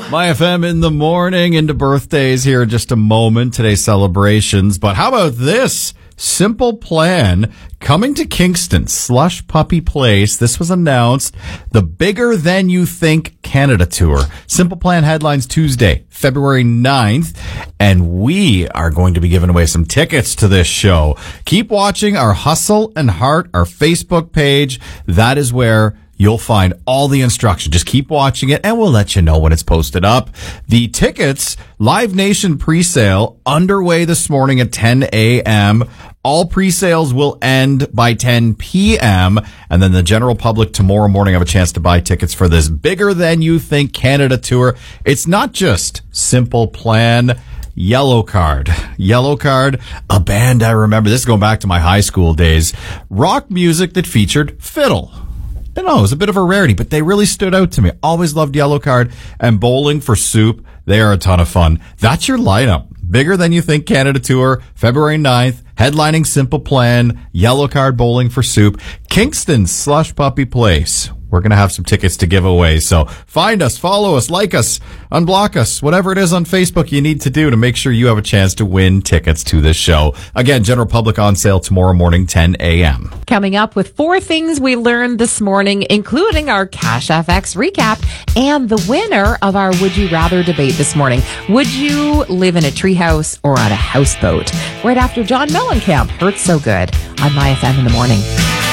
My FM in the morning, into birthdays here in just a moment. Today's celebrations. But how about this? Simple Plan coming to Kingston, Slush Puppy Place. This was announced. The Bigger Than You Think Canada Tour. Simple Plan headlines Tuesday, February 9th. And we are going to be giving away some tickets to this show. Keep watching our Hustle and Heart, our Facebook page. That is where you'll find all the instructions. Just keep watching it and we'll let you know when it's posted up. The tickets, Live Nation presale underway this morning at 10 a.m. All presales will end by 10 p.m. And then the general public tomorrow morning have a chance to buy tickets for this Bigger Than You Think Canada Tour. It's not just Simple Plan. Yellow Card, a band I remember. This is going back to my high school days. Rock music that featured fiddle. I don't know, it was a bit of a rarity, but they really stood out to me. Always loved Yellow Card and Bowling for Soup. They are a ton of fun. That's your lineup. Bigger Than You Think Canada Tour, February 9th, headlining Simple Plan, Yellow Card, Bowling for Soup, Kingston Slush Puppy Place. We're going to have some tickets to give away. So find us, follow us, like us, unblock us, whatever it is on Facebook you need to do to make sure you have a chance to win tickets to this show. Again, general public on sale tomorrow morning, 10 a.m. Coming up with 4 things we learned this morning, including our Cash FX recap and the winner of our Would You Rather debate this morning. Would you live in a treehouse or on a houseboat? Right after John Mellencamp, Hurts So Good on My FM in the morning.